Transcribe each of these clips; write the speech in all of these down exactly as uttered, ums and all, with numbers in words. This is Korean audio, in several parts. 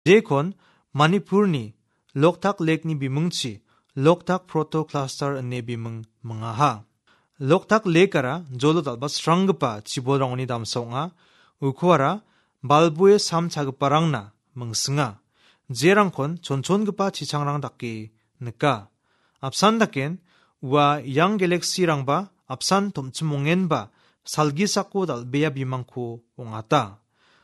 Jekon Manipurni Loktak Lake ni bimungchi Loktak Proto Cluster ane bimung mga ha. Loktak Lake-ara jolo dalba strangpa chibolrangni damsawnga ukuara balbu에 삼차급바랑나 멍승아 제랑콘 존촌급바 지창랑 닦기 느까 앞산 닦겐 우와 양 갤럭시랑바 앞산 돔츠몽엔바 살기 쌓고 달베야 비망코 옹았다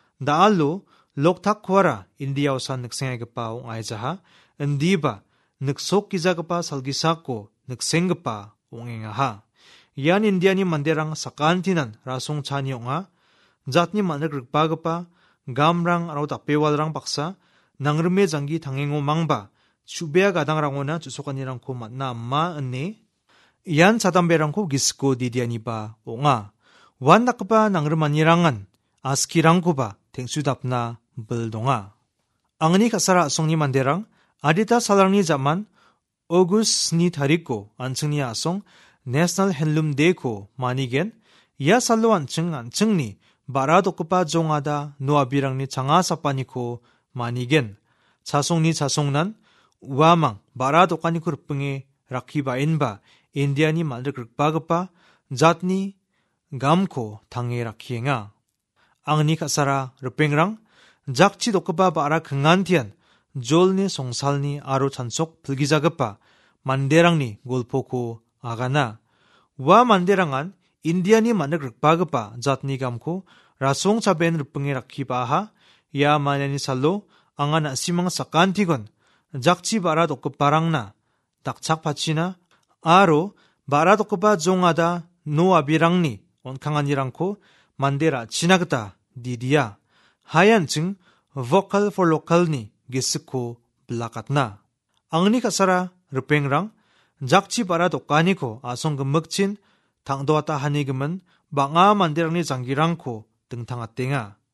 나알로 록탁쿠아라 인디아우산 늑생애급바 옹아이자하 은디바 늑속 기자급바 살기 쌓고 늑생급바 옹행아하 이안 인디아니 만데랑 사칸티난 라송 차니 옹아 zatni manrek rikpagapa gamrang aro tapewalrang paksa nangrme janggi tangengo mangba chubea gadangrangona chusokanirangko matna amma ane ian chatamberangko gisko didianiba onga wan nakpa nangrmanirangan askirangkoba tengsudapna beldonga angni kasara asongni manderang adita salarni zaman August ni tariko anchingni asong National Handloom Day ko manigen ya sallo anching anchingni 바라도크파 종하다 노아비랑니 장아사빠니코 마니겐 자송니 자송난 우아망 바라도카니코 르뿡에 라키바인바 인디아니 만들 그르바그파 zatni gamko 당에 라키eng아 앙니 카사라 르뺑랑 작치 도크바 바라 긍안티안 졸니 송살니 아로 찬속 불기자그파 만데랑니 골포코 아가나 와 만데랑안 인디아니 만들 그르바그파 zatni gamko rasong chaben rupenge rakhibaha ya manani sallo angana simang sakantigon jakchi bara dokparangna dakchak pachina aro bara dokpa jongada no abirangni onkanganirangko mandera chinagta didia hayanching vocal for localni gisiko blakatna angni kasara rupengrang jakchi bara dokkaniko asong gemekchin 당도왔다 하니금은 망아 만데랑니 장기랑코 등탕았땡아